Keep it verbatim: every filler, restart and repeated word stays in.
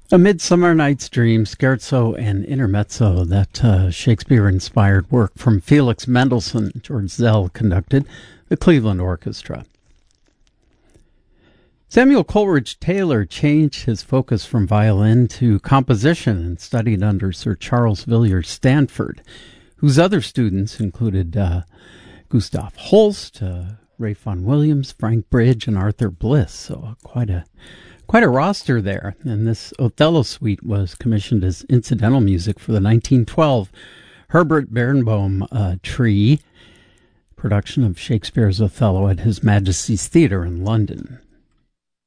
A Midsummer Night's Dream, Scherzo and Intermezzo, that uh, Shakespeare-inspired work from Felix Mendelssohn. George Zell conducted the Cleveland Orchestra. Samuel Coleridge Taylor changed his focus from violin to composition and studied under Sir Charles Villiers Stanford, whose other students included uh, Gustav Holst, uh, Ralph Vaughan Williams, Frank Bridge, and Arthur Bliss. So uh, quite a Quite a roster there, and this Othello suite was commissioned as incidental music for the nineteen twelve Herbert Barenboim uh, Tree production of Shakespeare's Othello at His Majesty's Theatre in London.